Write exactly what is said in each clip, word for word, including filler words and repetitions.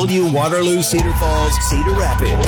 Waterloo, Cedar Falls, Cedar Rapids.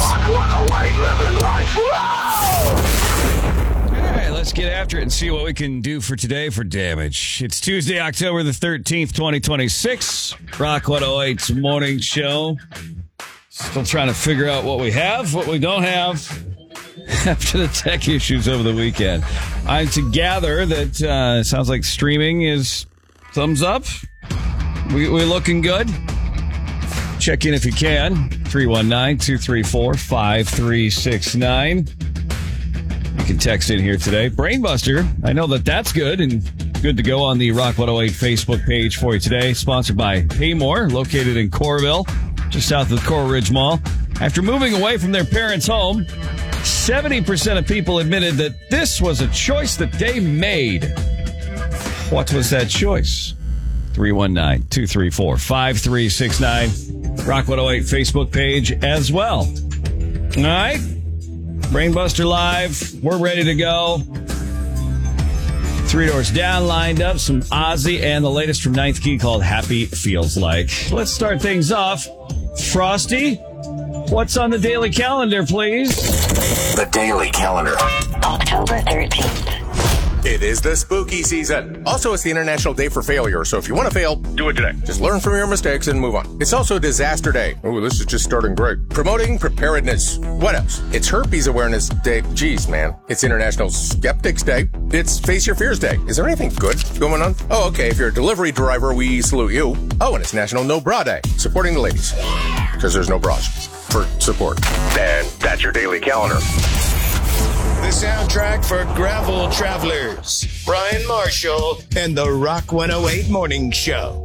All right, let's get after it and see what we can do for today for damage. It's Tuesday, October the thirteenth, twenty twenty-six. Rock one oh eight's morning show. Still trying to figure out what we have, what we don't have after the tech issues over the weekend. I'm to gather that uh, it sounds like streaming is thumbs up. We, we're looking good. Check in if you can. three one nine, two three four, five three six nine. You can text in here today. Brainbuster, I know that that's good and good to go on the Rock one oh eight Facebook page for you today. Sponsored by Paymore, located in Coralville, just south of the Coral Ridge Mall. After moving away from their parents' home, seventy percent of people admitted that this was a choice that they made. What was that choice? three one nine, two three four, five three six nine. Rock one oh eight Facebook page as well. All right. Brainbuster Live. We're ready to go. Three Doors Down lined up. Some Ozzy and the latest from Ninth Key called Happy Feels Like. Let's start things off. Frosty, what's on the daily calendar, please? The daily calendar. October thirteenth. It is the spooky season. Also, it's the International Day for Failure, so if you want to fail, do it today. Just learn from your mistakes and move on. It's also Disaster Day. Oh, this is just starting great. Promoting preparedness. What else? It's Herpes Awareness Day. Jeez, man. It's International Skeptics Day. It's Face Your Fears Day. Is there anything good going on? Oh, okay. If you're a delivery driver, we salute you. Oh, and it's National No Bra Day. Supporting the ladies. Because there's no bras for support. And that's your daily calendar. The soundtrack for Gravel Travelers, Brian Marshall and the Rock one oh eight Morning Show.